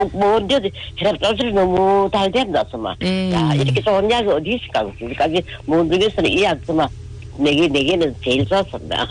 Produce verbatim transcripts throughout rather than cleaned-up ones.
뭐, 이제, 혈압조절이 너무 잘 된다, 막. 예. 야, 이렇게 좋은 약이 어디 있을까? 지금까지, 뭐, 중에서는 이 약, 막, 네 개, 네 개는 제일 좋았습니다.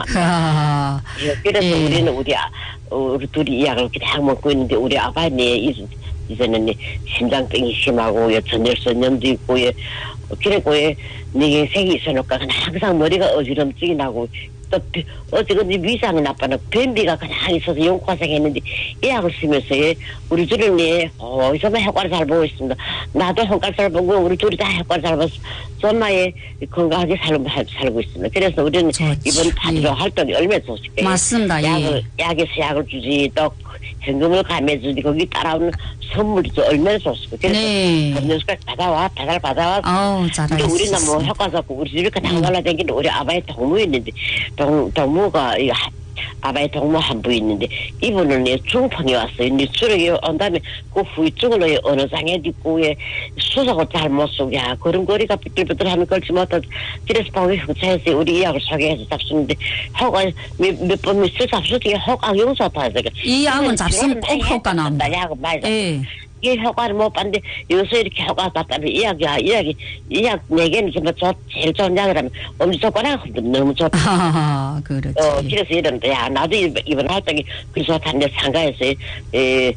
아, 그래서 예. 우리는 우리, 아, 우리 둘이 이 약을 그냥 먹고 있는데, 우리 아버님, 이제는 심장병이 심하고, 예, 전열선염도 있고, 예, 그리고, 예, 네 색이 있어놓고, 항상 머리가 어지럼증이 나고, 또, 어쨌든지 위장이 나빠는 변비가 그냥 있어서 용과생했는데, 이 약을 쓰면서, 예, 우리 둘은, 예, 어, 정말 효과를 잘 보고 있습니다. 나도 효과를 잘 보고, 우리 둘이 다 효과를 잘 봐서, 정말, 예, 건강하게 살고, 살고 있습니다. 그래서 우리는 좋지. 이번 파티로 예. 활동이 얼마나 좋을까요? 맞습니다. 약을, 예. 약에서 약을 주지, 또, 현금을 감해주지, 거기 따라오는 선물이 또 얼마나 좋습니까? 그래서, 네. 음료수까지 받아와, 배달 받아와. 아우, 근데 잘하셨습니다. 우리는 뭐 효과 좋고, 우리 집에 그냥 날라다니는 우리 아바의 동무였는데, 동, 동무가, 이 아바의 동무 한 분 있는데, 이분은 예, 중풍이 왔어요. 근데 수력이 온 다음에 그 후유증으로 예, 어느 장에 있고, 예, 수석을 잘 못 쓰고, 야, 걸음걸이가 삐뚤삐뚤 하면 걸지 못하고, 그래서 방에 흑차에서 우리 이 약을 소개해서 잡수는데, 허가, 몇, 몇 번, 몇술 잡수 중에 허가 용서다 해서. 이 약은 잡수면 꼭 효과 나옵니다. 약은 많이 잡수. 예. 이 효과를 못 봤는데, 요새 이렇게 효과가 봤다면, 이 약이야, 이 약이, 이 약 네 개는 정말 좋, 제일 좋은 약이라면, 엄지손가락 너무 좋다. 아, 그렇지. 어, 그래서 이러는데, 야, 나도 이번 활동이 그 좋다는데 상가에서, 에,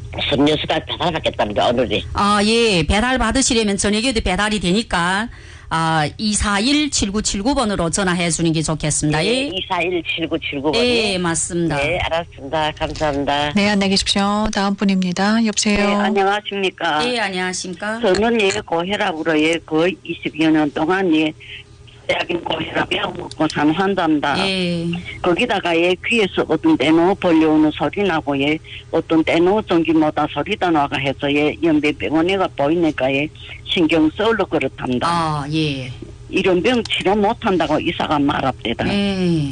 선녀수가 배달받겠답니다, 오늘이. 아, 예. 배달 받으시려면 저녁에도 배달이 되니까, 아, 이사일 칠구칠구 번으로 전화해 주는 게 좋겠습니다. 예. 이사일 칠구칠구 번. 예, 맞습니다. 네, 알았습니다. 감사합니다. 네, 안녕히 계십시오. 다음 분입니다. 여보세요. 네, 안녕하십니까. 예, 안녕하십니까. 저는 예, 고혈압으로 예, 거의 이십여 년 동안 예, 약인 고혈압 약 먹고 산 환자입니다. 예. 거기다가 예, 귀에서 어떤 때는 벌려오는 소리 나고 예, 어떤 때는 전기모다 소리도 나가 해서 예, 연배병원에가 보이니까 예, 신경 쓰러 그렇답니다. 아, 예. 이런 병 치료 못한다고 의사가 말합니다. 예.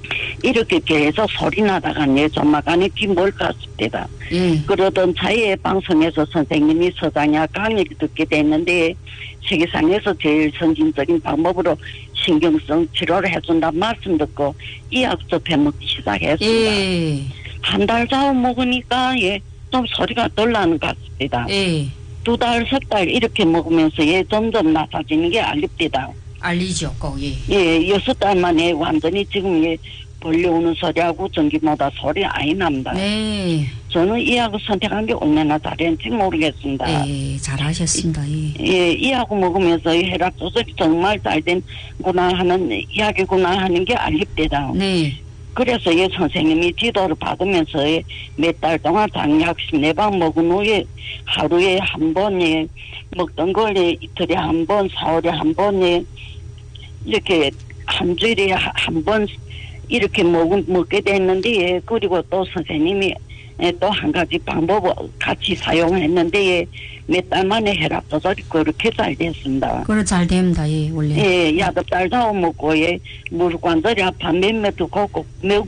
이렇게 계속 소리 나다가 내 조마간에 귀몰 갔습니다. 예. 그러던 차에 방송에서 선생님이 서장약 강의를 듣게 됐는데 세계상에서 제일 선진적인 방법으로 신경성 치료를 해준다 말씀 듣고 이 약 접해 먹기 시작했습니다. 예. 한 달 자고 먹으니까 예, 좀 소리가 덜 나는 것 같습니다. 예. 두 달, 석 달 이렇게 먹으면서 예, 점점 나빠지는 게 알립니다. 알리죠, 꼭, 예. 예, 여섯 달 만에 완전히 지금 예, 벌려오는 소리하고 전기모다 소리 아예 납니다. 네. 저는 이 약을 선택한 게 얼마나 잘했는지 모르겠습니다. 예, 잘하셨습니다. 예. 예, 이 약을 먹으면서 이 혈압 조절이 정말 잘 된구나 하는 약이구나 하는 게 알립니다. 네. 그래서 예, 선생님이 지도를 받으면서 몇 달 동안 당약 십사 방 먹은 후에 하루에 한 번에 먹던 걸 예, 이틀에 한 번, 사월에 한 번에 이렇게 한 주일에 한 번 이렇게 먹, 먹게 됐는데, 예, 그리고 또 선생님이 예, 또 한 가지 방법을 같이 사용했는데, 예, 몇 달 만에 혈압 조절이 그렇게 잘 됐습니다. 그래, 잘 됩니다. 예, 원래. 예, 약을 딸다고 먹고, 예, 무릎 관절이 아파 몇몇도 걷고,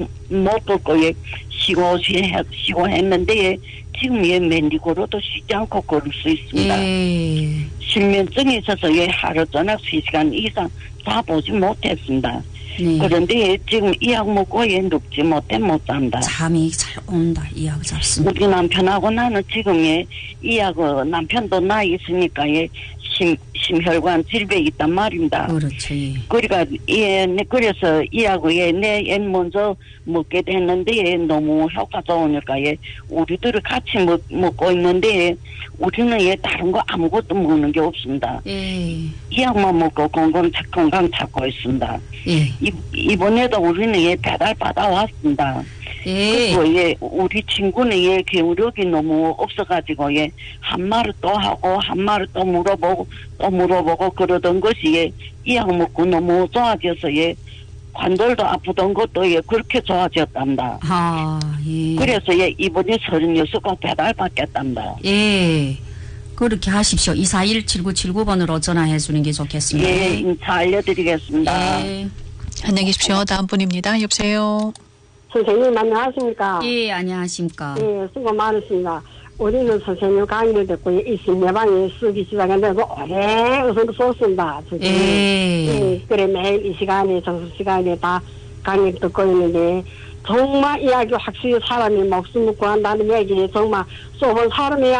못 걷고, 예, 쉬고, 쉬, 쉬고 했는데, 예, 지금 예, 맨디 걸어도 쉬지 않고 걸을 수 있습니다. 예. 실면증이 있어서 예, 하루 저녁 세 시간 이상 자보지 못했습니다. 네. 그런데 지금 이 약 먹고 얘 눕지 못해 못 잔다. 잠이 잘 온다. 이 약 잡습니다. 우리 남편하고 나는 지금 얘, 이 약을 남편도 나이 있으니까 얘 심, 심혈관 질병이 있단 말입니다. 그렇죠. 예. 그러니까 얘, 그래서 이 약을 얘, 내, 얘 먼저 먹게 됐는데 얘 너무 효과 좋으니까 얘, 우리들을 같이 먹, 먹고 있는데 우리는 얘 다른 거 아무것도 먹는 게 없습니다. 예. 이 약만 먹고 건강, 건강 찾고 있습니다. 예. 이, 이번에도 우리는 얘 배달 받아왔습니다. 예. 그리고 얘 우리 친구는 얘 기울력이 너무 없어가지고 얘 한 말을 또 하고 한 말을 또 물어보고 또 물어보고 그러던 것이 얘 이 약 먹고 너무 좋아져서 얘 관절도 아프던 것도 얘 그렇게 좋아졌답니다. 아, 예. 그래서 얘 이번에 서른여섯 번 배달 받겠답니다. 예. 그렇게 하십시오. 이사일 칠구칠구 번으로 전화해 주는 게 좋겠습니다. 예, 인사 알려드리겠습니다. 예. 안녕히 계십시오. 다음 분입니다. 여보세요. 선생님 안녕하십니까? 예, 안녕하십니까? 예, 수고 많으십니다. 우리는 선생님 강의를 듣고 이십사 방에 쓰기 시작했는데 오래 웃음도 쏟습니다. 예. 예, 그래 매일 이 시간에 정수 시간에 다 강의를 듣고 있는데 정말 이야기 확실히 사람이 목숨을 구한다는 얘기 정말 쏘본 사람이